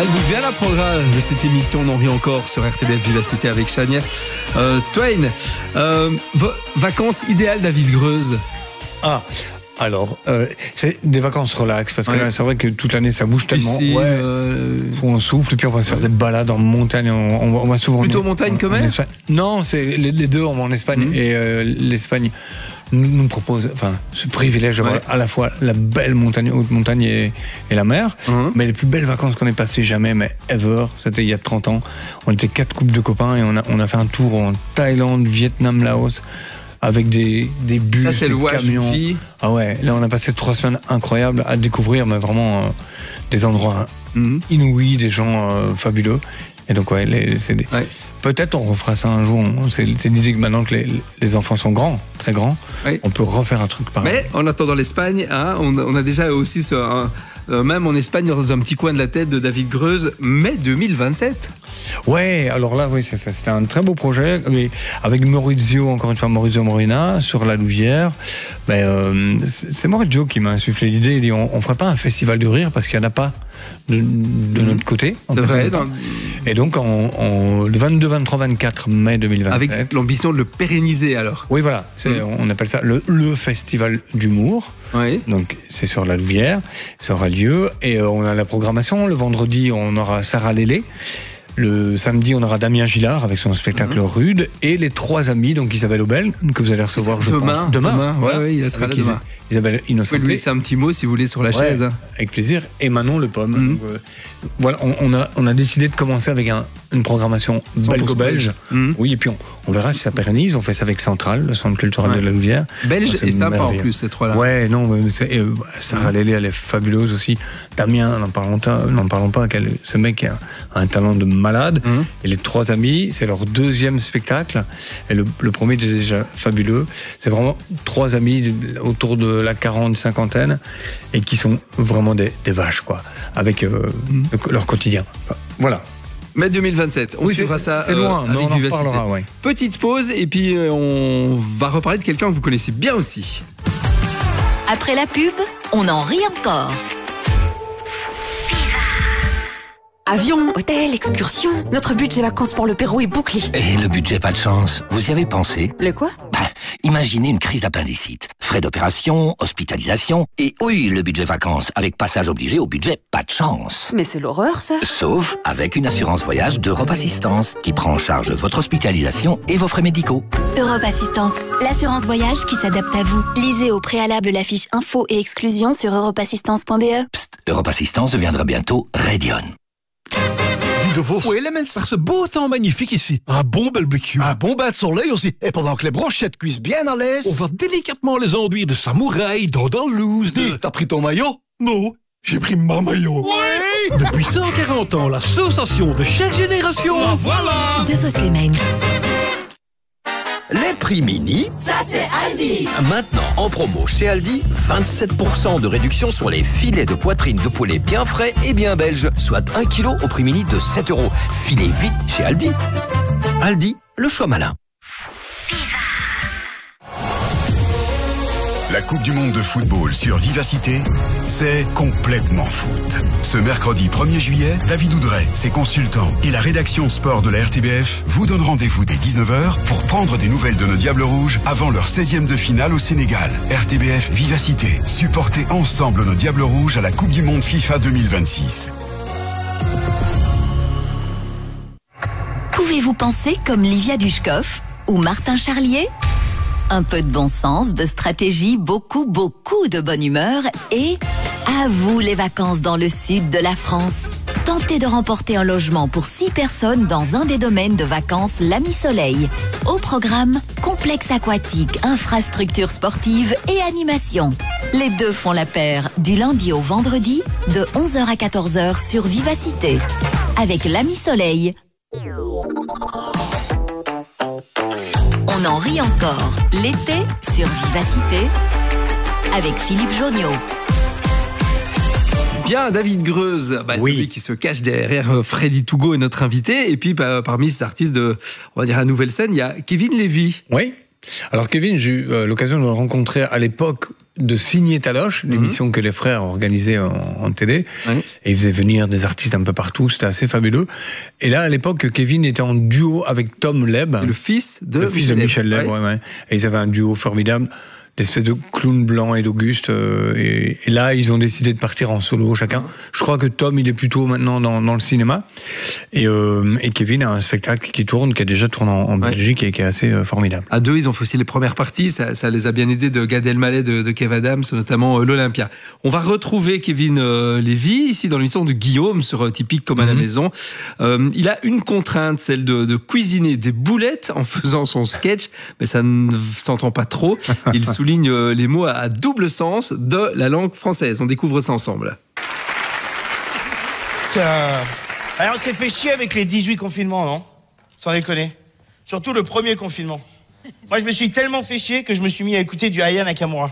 Elle bouge bien la programme de cette émission. On en rit encore sur RTBF Vivacité avec Chania Twain. Vacances idéales, David Greuze. Alors, c'est des vacances relax, parce que là, c'est vrai que toute l'année, ça bouge tellement. Faut on souffle, et puis on va se faire des balades en montagne. On va souvent... Plutôt montagne quand même. Non, c'est les deux, on va en Espagne. Et l'Espagne nous propose ce privilège d'avoir à la fois la belle montagne, haute montagne et la mer. Mais les plus belles vacances qu'on ait passées jamais, mais ever, c'était il y a 30 ans. On était 4 couples de copains et on a fait un tour en Thaïlande, Vietnam, Laos, avec des bus, ça, c'est des le camions. Ah ouais, là on a passé 3 semaines incroyables à découvrir, mais vraiment des endroits inouïs, des gens fabuleux. Et donc peut-être on refera ça un jour. C'est l'idée que maintenant que les enfants sont grands, très grands, on peut refaire un truc pareil. Mais en attendant l'Espagne, on a déjà aussi même en Espagne, dans un petit coin de la tête de David Greuze, mai 2027. Ouais, alors là, oui, c'était un très beau projet, mais avec Maurizio, encore une fois, Maurizio Morina, sur la Louvière. C'est Maurizio qui m'a insufflé l'idée. Il dit, on ferait pas un festival de rire parce qu'il n'y en a pas de notre côté. C'est vrai. Et donc, le 22, 23, 24 mai 2027. Avec l'ambition de le pérenniser, alors. Oui, voilà. On appelle ça le festival d'humour. Oui. Donc, c'est sur la Louvière. Ça aura lieu. Et on a la programmation. Le vendredi, on aura Sarah Lélé. Le samedi, on aura Damien Gillard avec son spectacle Rude et les 3 amis, donc Isabelle Aubel, que vous allez recevoir demain. Ouais, il sera là demain. Isabelle Innocente. Vous pouvez lui laisser un petit mot si vous voulez sur la chaise. Avec plaisir. Et Manon Le Pomme. Donc, voilà, on a décidé de commencer avec une programmation belgo-belge. Oui, et puis on verra si ça pérennise. On fait ça avec Central, le centre culturel de la Louvière. Belge et sympa en plus, ces 3-là. Ouais, non, Sarah Lélé, elle est fabuleuse aussi. Damien, n'en parlons pas, ce mec a un talent de malade. Et les 3 amis, c'est leur 2e spectacle. Et le premier est déjà fabuleux. C'est vraiment 3 amis autour de la 40-50aine et qui sont vraiment des vaches, quoi, avec leur quotidien. Voilà. Mai 2027, on suivra ça. C'est loin, mais on en Vivacité. reparlera, Petite pause et puis on va reparler de quelqu'un que vous connaissez bien aussi. Après la pub, on en rit encore. Avion, hôtel, excursion. Notre budget vacances pour le Pérou est bouclé. Et le budget, pas de chance. Vous y avez pensé? Le quoi? Imaginez une crise d'appendicite. Frais d'opération, hospitalisation, et oui, le budget vacances, avec passage obligé au budget, pas de chance. Mais c'est l'horreur, ça. Sauf avec une assurance voyage d'Europe Assistance, qui prend en charge votre hospitalisation et vos frais médicaux. Europe Assistance, l'assurance voyage qui s'adapte à vous. Lisez au préalable la fiche info et exclusion sur europeassistance.be. Psst, Europe Assistance deviendra bientôt Radion. De vos Elements. Par ce beau temps magnifique ici. Un bon barbecue. Un bon bain de soleil aussi. Et pendant que les brochettes cuisent bien à l'aise, on va délicatement les enduire de samouraï, d'andalouse, de... T'as pris ton maillot? Non, j'ai pris ma maillot. Ouais. Depuis 140 ans, l'association de chaque génération. La voilà. De vos Elements. Les prix mini, ça c'est Aldi. Maintenant en promo chez Aldi, 27% de réduction sur les filets de poitrine de poulet bien frais et bien belges, soit 1 kg au prix mini de 7 €. Filez vite chez Aldi. Aldi, le choix malin. La Coupe du Monde de football sur Vivacité, c'est complètement foot. Ce mercredi 1er juillet, David Oudret, ses consultants et la rédaction sport de la RTBF vous donnent rendez-vous dès 19h pour prendre des nouvelles de nos Diables Rouges avant leur 16e de finale au Sénégal. RTBF Vivacité, supportez ensemble nos Diables Rouges à la Coupe du Monde FIFA 2026. Pouvez-vous penser comme Livia Dushkov ou Martin Charlier? Un peu de bon sens, de stratégie, beaucoup de bonne humeur et à vous les vacances dans le sud de la France. Tentez de remporter un logement pour 6 personnes dans un des domaines de vacances L'Ami Soleil. Au programme, complexe aquatique, infrastructures sportives et animation. Les deux font la paire du lundi au vendredi de 11h à 14h sur Vivacité. Avec L'Ami Soleil. On en rit encore. L'été sur Vivacité avec Philippe Jonniot. Bien, David Greuze, celui qui se cache derrière Freddy Tougo est notre invité. Et puis parmi ces artistes de, on va dire, la nouvelle scène, il y a Kevin Lévy. Oui. Alors Kevin, j'ai eu l'occasion de le rencontrer à l'époque de Signer Taloche, l'émission que les frères organisaient en télé. Et ils faisaient venir des artistes un peu partout, c'était assez fabuleux. Et là, à l'époque, Kevin était en duo avec Tom Leb. Le fils de Michel Leb. Et ils avaient un duo formidable. L'espèce de clown blanc et d'Auguste. Et là, ils ont décidé de partir en solo chacun. Je crois que Tom, il est plutôt maintenant dans le cinéma. Et Kevin a un spectacle qui tourne, qui a déjà tourné en Belgique et qui est assez formidable. À deux, ils ont fait aussi les premières parties. Ça les a bien aidés de Gad Elmaleh, de Kev Adams, notamment l'Olympia. On va retrouver Kevin Lévy ici dans l'émission de Guillaume sur Typique comme à la maison. Il a une contrainte, celle de cuisiner des boulettes en faisant son sketch, mais ça ne s'entend pas trop. Il souligne les mots à double sens de la langue française. On découvre ça ensemble. Alors, on s'est fait chier avec les 18 confinements, non? Sans déconner. Surtout le premier confinement. Moi, je me suis tellement fait chier que je me suis mis à écouter du Aya Nakamura.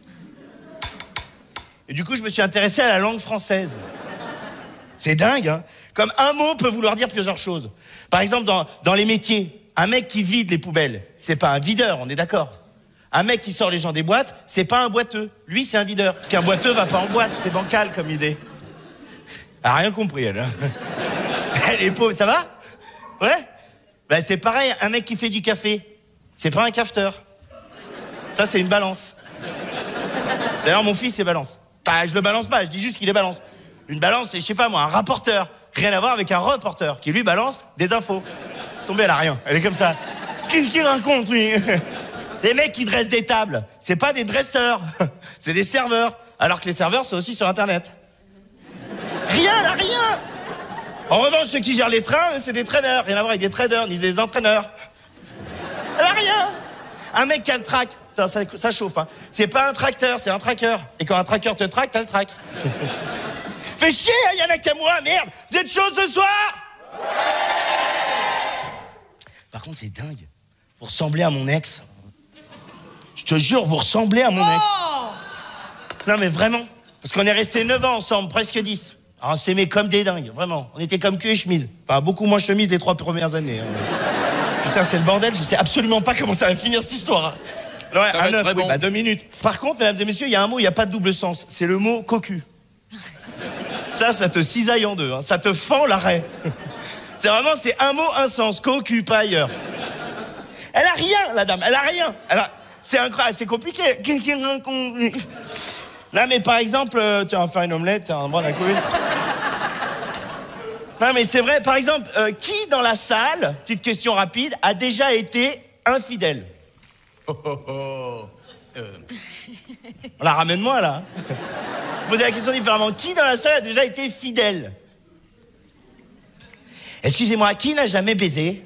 Et du coup, je me suis intéressé à la langue française. C'est dingue, hein? Comme un mot peut vouloir dire plusieurs choses. Par exemple, dans les métiers, un mec qui vide les poubelles, c'est pas un videur, on est d'accord? Un mec qui sort les gens des boîtes, c'est pas un boiteux. Lui, c'est un videur. Parce qu'un boiteux va pas en boîte. C'est bancal comme idée. Elle a rien compris, elle. Elle est pauvre, ça va? Ouais? Ben, c'est pareil, un mec qui fait du café, c'est pas un cafeteur. Ça, c'est une balance. D'ailleurs, mon fils, c'est balance. Bah, je le balance pas, je dis juste qu'il est balance. Une balance, c'est, je sais pas moi, un rapporteur. Rien à voir avec un reporter, qui lui balance des infos. C'est tombé, elle a rien. Elle est comme ça. Qu'est-ce qu'il raconte, lui? Les mecs qui dressent des tables, c'est pas des dresseurs, c'est des serveurs. Alors que les serveurs, c'est aussi sur Internet. Rien, là, rien. En revanche, ceux qui gèrent les trains, c'est des traîneurs. Rien à voir avec des traders, ni des entraîneurs. Là, rien. Un mec qui a le track, putain, ça chauffe, hein. C'est pas un tracteur, c'est un tracker. Et quand un tracker te traque, t'as le track. Fais chier, Aya Nakamura, merde. Vous êtes chaud ce soir? Par contre, c'est dingue. Vous ressemblez à mon ex. Je te jure, vous ressemblez à mon ex. Non, mais vraiment. Parce qu'on est restés 9 ans ensemble, presque 10. Alors, on s'aimait comme des dingues, vraiment. On était comme cul et chemise. Enfin, beaucoup moins chemise les 3 premières années. Putain, c'est le bordel. Je sais absolument pas comment ça va finir, cette histoire. Alors, un 9, oui, bon. 2 minutes. Par contre, mesdames et messieurs, il y a un mot, il n'y a pas de double sens. C'est le mot cocu. Ça te cisaille en deux. Hein. Ça te fend l'arrêt. C'est un mot, un sens. Cocu, pas ailleurs. Elle a rien, la dame. Elle a rien. C'est incroyable, c'est compliqué. Là, mais par exemple, tu vas faire une omelette, un bras d'un coup. Non, mais c'est vrai, par exemple, qui dans la salle, petite question rapide, a déjà été infidèle? On la ramène moi, là. Posez la question différemment. Qui dans la salle a déjà été fidèle? Excusez-moi, qui n'a jamais baisé?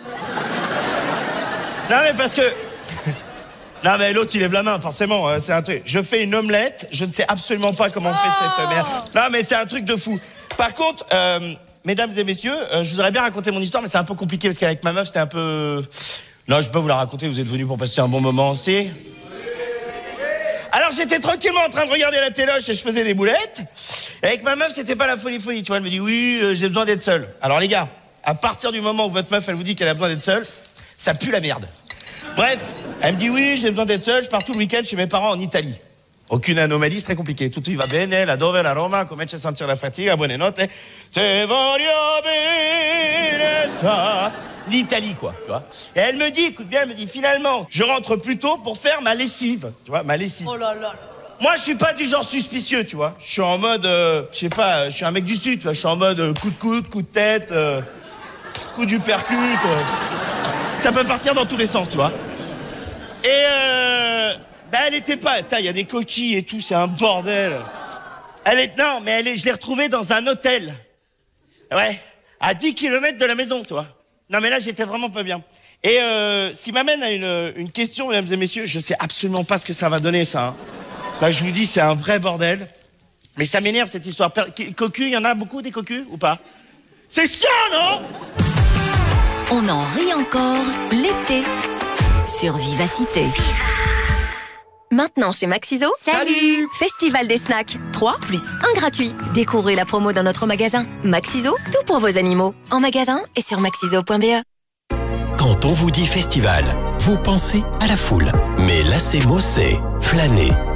Non, mais parce que... Non, mais l'autre, il lève la main, forcément. C'est un truc. Je fais une omelette, je ne sais absolument pas comment on fait cette merde. Non, mais c'est un truc de fou. Par contre, mesdames et messieurs, je voudrais bien raconter mon histoire, mais c'est un peu compliqué parce qu'avec ma meuf, c'était un peu... Non, je peux vous la raconter, vous êtes venus pour passer un bon moment, c'est... Alors, j'étais tranquillement en train de regarder la téloche et je faisais des boulettes. Et avec ma meuf, c'était pas la folie, tu vois. Elle me dit, oui, j'ai besoin d'être seule. Alors, les gars, à partir du moment où votre meuf, elle vous dit qu'elle a besoin d'être seule, ça pue la merde. Bref, elle me dit oui, j'ai besoin d'être seule, je pars tout le week-end chez mes parents en Italie. Aucune anomalie, c'est très compliqué. Tutto va bene, la dove, la Roma, comincia a sentir la fatica, buonanotte. Te voglio bene, ça. L'Italie, quoi, tu vois. Et elle me dit, écoute bien, elle me dit, finalement, je rentre plus tôt pour faire ma lessive. Tu vois, ma lessive. Oh là là. Moi, je suis pas du genre suspicieux, tu vois. Je suis en mode, je sais pas, je suis un mec du Sud, tu vois. Je suis en mode coup de coude, coup de tête, coup du percute. Ça peut partir dans tous les sens, tu vois. Et elle était pas... Il y a des coquilles et tout, c'est un bordel. Non, mais je l'ai retrouvée dans un hôtel. Ouais, à 10 km de la maison, tu vois. Non, mais là, j'étais vraiment pas bien. Et ce qui m'amène à une question, mesdames et messieurs, je sais absolument pas ce que ça va donner, ça. Hein. Là, je vous dis, c'est un vrai bordel. Mais ça m'énerve, cette histoire. Cocu, il y en a beaucoup, des cocus, ou pas? C'est chiant, non? On en rit encore l'été sur Vivacité. Maintenant chez Maxiso, Salut! Festival des snacks, 3 plus 1 gratuit. Découvrez la promo dans notre magasin. Maxiso, tout pour vos animaux. En magasin et sur maxiso.be. Quand on vous dit festival, vous pensez à la foule. Mais là, c'est mot, c'est flâner,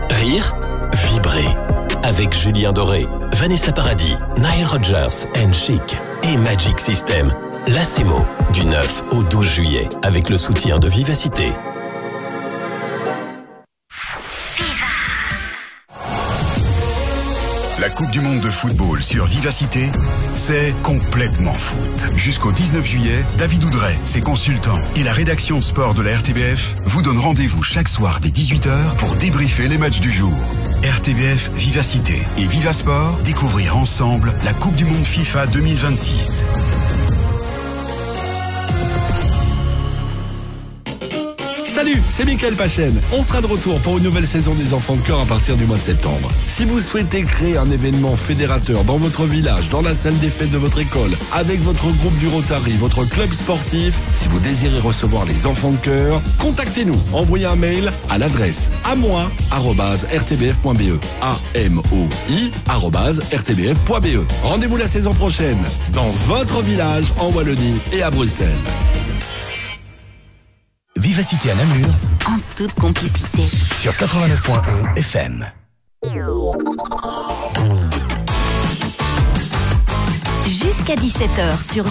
Rire, vibrer. Avec Julien Doré, Vanessa Paradis, Nile Rodgers and Chic et Magic System. La CEMO, du 9 au 12 juillet, avec le soutien de Vivacité. La Coupe du Monde de football sur Vivacité, c'est complètement foot. Jusqu'au 19 juillet, David Oudret, ses consultants et la rédaction sport de la RTBF vous donnent rendez-vous chaque soir dès 18h pour débriefer les matchs du jour. RTBF, Vivacité et Vivasport, découvrir ensemble la Coupe du Monde FIFA 2026. Salut, c'est Mickaël Pachen. On sera de retour pour une nouvelle saison des Enfants de Cœur à partir du mois de septembre. Si vous souhaitez créer un événement fédérateur dans votre village, dans la salle des fêtes de votre école, avec votre groupe du Rotary, votre club sportif, si vous désirez recevoir les Enfants de Cœur, contactez-nous. Envoyez un mail à l'adresse amoi@rtbf.be. amoi@rtbf.be. Rendez-vous la saison prochaine dans votre village en Wallonie et à Bruxelles. Vivacité à Namur, En toute complicité. sur 89.1 FM. Jusqu'à 17h sur